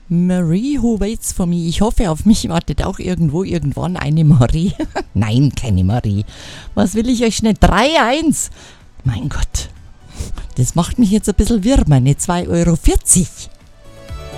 Marie, who waits for me? Ich hoffe, auf mich wartet auch irgendwann eine Marie. Nein, keine Marie. Was will ich euch schnell? 3-1. Mein Gott. Das macht mich jetzt ein bisschen wirr, meine 2,40 Euro.